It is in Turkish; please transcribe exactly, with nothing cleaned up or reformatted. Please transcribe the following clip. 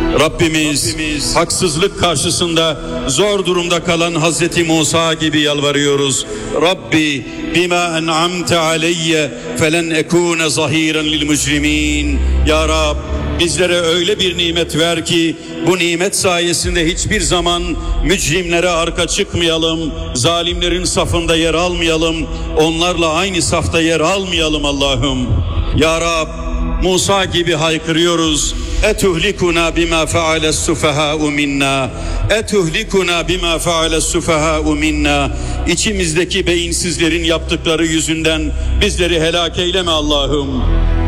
Rabbimiz, Rabbimiz haksızlık karşısında zor durumda kalan Hazreti Musa gibi yalvarıyoruz. Rabbi bima en'amte aleyye felen ekune zahiren lil mücrimin. Ya Rab, bizlere öyle bir nimet ver ki bu nimet sayesinde hiçbir zaman mücrimlere arka çıkmayalım, zalimlerin safında yer almayalım, onlarla aynı safta yer almayalım Allah'ım. Ya Rab, Musa gibi haykırıyoruz. Etuhlikuna bima feales sufaha'u minna. Etuhlikuna bima feales sufaha'u minna. İçimizdeki beyinsizlerin yaptıkları yüzünden bizleri helak eyleme Allah'ım.